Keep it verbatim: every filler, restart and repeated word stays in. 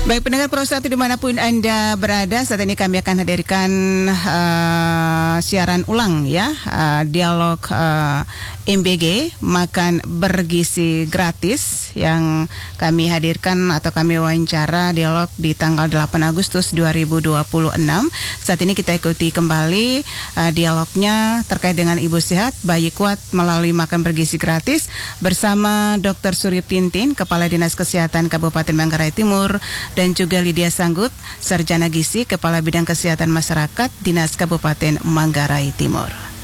Baik pendengar Pro satu dimanapun Anda berada, saat ini kami akan hadirkan uh, siaran ulang ya, uh, dialog uh, M B G Makan Bergizi Gratis yang kami hadirkan atau kami wawancara dialog di tanggal delapan Agustus dua ribu dua puluh enam. Saat ini kita ikuti kembali uh, dialognya terkait dengan ibu sehat, bayi kuat melalui makan bergizi gratis bersama dokter Surip Tintin, Kepala Dinas Kesehatan Kabupaten Manggarai Timur, dan juga Lydia Sanggut, Sarjana Gizi, Kepala Bidang Kesehatan Masyarakat, Dinas Kabupaten Manggarai Timur.